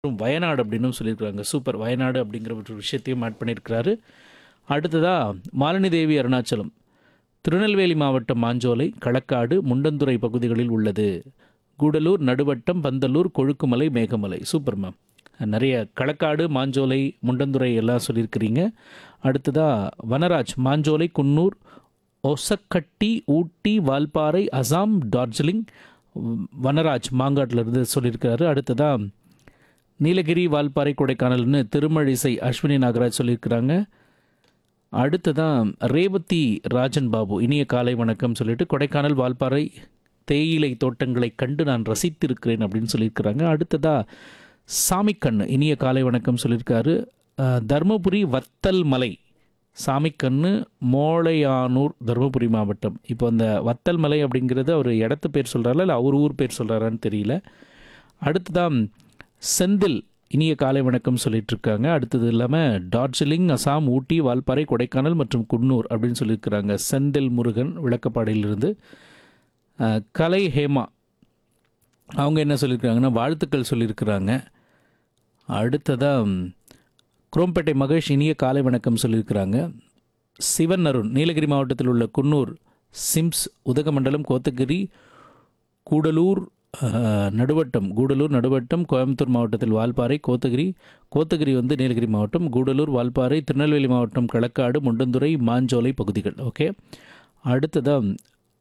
வயநாடு அப்படின்னும் சொல்லியிருக்கிறாங்க. சூப்பர்! வயநாடு அப்படிங்கிற ஒரு விஷயத்தையும் ஆட் பண்ணியிருக்கிறாரு. அடுத்ததா மாலினி தேவி அருணாச்சலம். திருநெல்வேலி மாவட்டம் மாஞ்சோலை, களக்காடு, முண்டந்துறை பகுதிகளில் உள்ளது. கூடலூர், நடுவட்டம், பந்தலூர், கொழுக்குமலை, மேகமலை. Super ma'am. நிறைய களக்காடு, மாஞ்சோலை, முண்டந்துறை எல்லாம் சொல்லியிருக்கிறீங்க. அடுத்ததா வனராஜ், மாஞ்சோலை, குன்னூர், ஒசக்கட்டி, ஊட்டி, வால்பாறை, அசாம், டார்ஜிலிங். வனராஜ் மாங்காட்டிலிருந்து சொல்லியிருக்கிறாரு. அடுத்ததா நீலகிரி, வால்பாறை, கொடைக்கானல்னு திருமழிசை அஸ்வினி நாகராஜ் சொல்லியிருக்கிறாங்க. அடுத்ததான் ரேவதி ராஜன் பாபு, இனிய காலை வணக்கம் சொல்லிட்டு கொடைக்கானல், வால்பாறை தேயிலை தோட்டங்களை கண்டு நான் ரசித்திருக்கிறேன் அப்படின்னு சொல்லியிருக்கிறாங்க. அடுத்ததா சாமிக்கண்ணு, இனிய காலை வணக்கம் சொல்லியிருக்காரு. தருமபுரி வத்தல் மலை, சாமிக்கண்ணு, மோளையானூர், தருமபுரி மாவட்டம். இப்போ அந்த வத்தல் மலை அப்படிங்கிறது அவர் இடத்து பேர் சொல்கிறாரா இல்லை அவர் ஊர் பேர் சொல்கிறாரான்னு தெரியல. அடுத்ததான் செந்தில், இனிய காலை வணக்கம் சொல்லிட்டு இருக்காங்க. அடுத்தது இல்லாமல் டார்ஜிலிங், அசாம், ஊட்டி, வால்பாறை, கொடைக்கானல் மற்றும் குன்னூர் அப்படின்னு சொல்லியிருக்கிறாங்க. செந்தில் முருகன் விளக்கப்பாடியிலிருந்து. கலை ஹேமா அவங்க என்ன சொல்லியிருக்கிறாங்கன்னா வாழ்த்துக்கள் சொல்லியிருக்கிறாங்க. அடுத்ததாக குரோம்பேட்டை மகேஷ், இனிய காலை வணக்கம் சொல்லியிருக்கிறாங்க. சிவன் அருண், நீலகிரி மாவட்டத்தில் உள்ள குன்னூர், சிம்ஸ், உதகமண்டலம், கோத்தகிரி, கூடலூர், நடுவட்டம், கூடலூர், நடுவட்டம், கோயம்புத்தூர் மாவட்டத்தில் வால்பாறை, கோத்தகிரி வந்து நீலகிரி மாவட்டம், கூடலூர், வால்பாறை, திருநெல்வேலி மாவட்டம், களக்காடு, முண்டந்துறை, மாஞ்சோலை பகுதிகள். ஓகே. அடுத்ததாக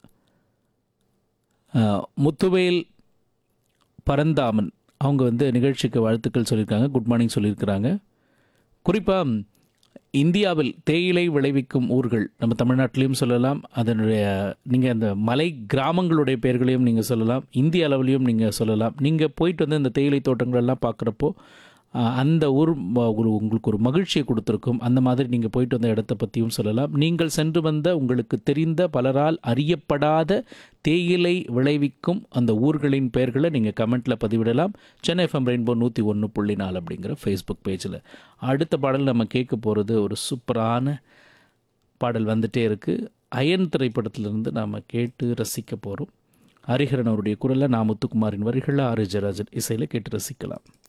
முத்துவேல் பரந்தாமன் அவங்க வந்து நிகழ்ச்சிக்கு வாழ்த்துக்கள் சொல்லியிருக்காங்க. குட் மார்னிங் சொல்லியிருக்கிறாங்க. குறிப்பாக இந்தியாவில் தேயிலை விளைவிக்கும் ஊர்கள் நம்ம தமிழ்நாட்டிலையும் சொல்லலாம். அதனுடைய நீங்கள் அந்த மலை கிராமங்களுடைய பெயர்களையும் நீங்கள் சொல்லலாம். இந்திய அளவிலையும் நீங்கள் சொல்லலாம். நீங்கள் போயிட்டு வந்து இந்த தேயிலை தோட்டங்களெல்லாம் பார்க்குறப்போ அந்த ஊர் உங்களுக்கு ஒரு மகிழ்ச்சியை கொடுத்துருக்கும். அந்த மாதிரி நீங்கள் போயிட்டு வந்த இடத்த பற்றியும் சொல்லலாம். நீங்கள் சென்று வந்த உங்களுக்கு தெரிந்த பலரால் அறியப்படாத தேயிலை விளைவிக்கும் அந்த ஊர்களின் பெயர்களை நீங்கள் கமெண்ட்டில் பதிவிடலாம். சென்னை FM ரெயின்போ 101.4 அப்படிங்கிற ஃபேஸ்புக் பேஜில். அடுத்த பாடல் நம்ம கேட்க போகிறது ஒரு சூப்பரான பாடல் வந்துகிட்டே இருக்குது. அயன் திரைப்படத்திலிருந்து நாம் கேட்டு ரசிக்க போகிறோம். ஹரிஹரன் அவருடைய குரலில், நான் முத்துக்குமாரின் வரிகளில், ஆர். ஜெயராஜன் இசையில் கேட்டு ரசிக்கலாம்.